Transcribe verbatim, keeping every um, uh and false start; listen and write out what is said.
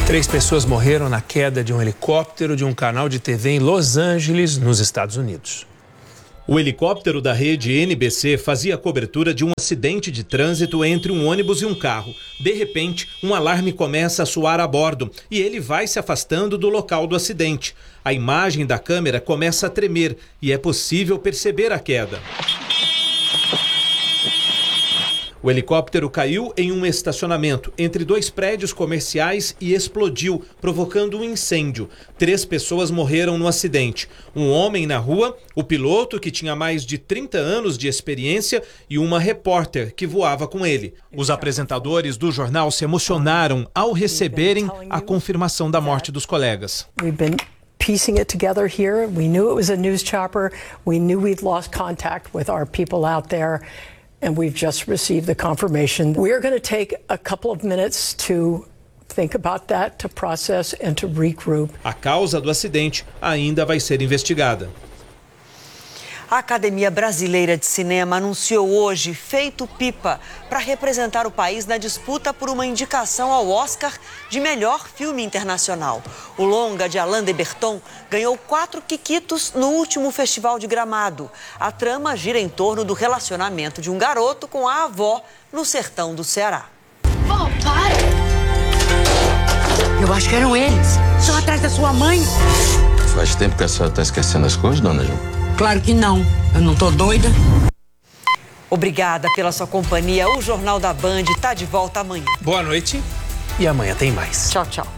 Três pessoas morreram na queda de um helicóptero de um canal de T V em Los Angeles, nos Estados Unidos. O helicóptero da rede N B C fazia a cobertura de um acidente de trânsito entre um ônibus e um carro. De repente, um alarme começa a soar a bordo e ele vai se afastando do local do acidente. A imagem da câmera começa a tremer e é possível perceber a queda. O helicóptero caiu em um estacionamento entre dois prédios comerciais e explodiu, provocando um incêndio. Três pessoas morreram no acidente. Um homem na rua, o piloto, que tinha mais de trinta anos de experiência, e uma repórter que voava com ele. Os apresentadores do jornal se emocionaram ao receberem a confirmação da morte dos colegas. Piecing it together here. We knew it was a news chopper. We knew we'd lost contact with our people out there. And we've just received the confirmation. We are going to take a couple of minutes to think about that, to process and to regroup. A causa do acidente ainda vai ser investigada. A Academia Brasileira de Cinema anunciou hoje Feito Pipa para representar o país na disputa por uma indicação ao Oscar de melhor filme internacional. O longa de Alain de Botton ganhou quatro quiquitos no último Festival de Gramado. A trama gira em torno do relacionamento de um garoto com a avó no sertão do Ceará. Oh, para! Eu acho que eram eles. Estão atrás da sua mãe. Faz tempo que a senhora está esquecendo as coisas, dona Ju? Claro que não. Eu não tô doida. Obrigada pela sua companhia. O Jornal da Band está de volta amanhã. Boa noite e amanhã tem mais. Tchau, tchau.